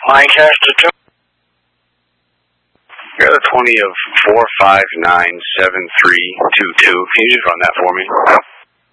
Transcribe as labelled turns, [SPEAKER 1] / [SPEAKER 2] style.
[SPEAKER 1] Lancaster 2.
[SPEAKER 2] Got a 20 of 4597322. Can you just run that for me?